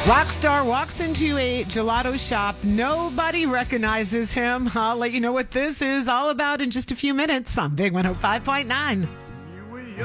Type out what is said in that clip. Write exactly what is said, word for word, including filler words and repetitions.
Rock star walks into a gelato shop. Nobody recognizes him. I'll let you know what this is all about in just a few minutes on Big one oh five point nine.